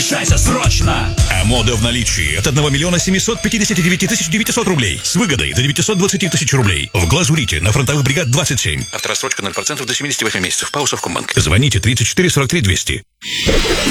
Решайся срочно! А мода в наличии от 1 миллиона 759 900 рублей. С выгодой до 920 тысяч рублей. В Глазурите на Фронтовых бригад 27. Авторассрочка 0% до 78 месяцев. По Совкомбанк. Звоните 34 43 200.